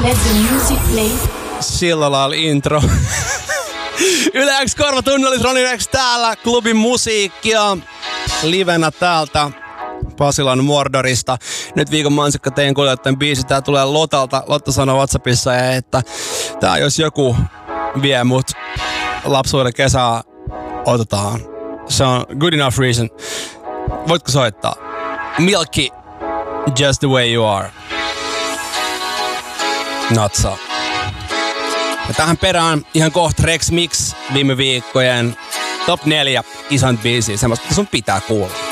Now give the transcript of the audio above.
Let the music play. Sillä lailla intro. Yle X Korvatunnellis Roni X täällä. Klubin musiikkia livenä täältä Pasilan Mordorista. Nyt viikon mansikka teidän kuljettajan biisi. Tää tulee Lotalta. Lotta sanoi WhatsAppissa, että tää jos joku vie mut lapsuuden kesää, otetaan. Se on good enough reason. Voitko soittaa? Milky, just the way you are. Not so. Ja tähän perään ihan kohta Rex Mix viime viikkojen top 4 isoin biisiä. Semmoista sun pitää kuulla.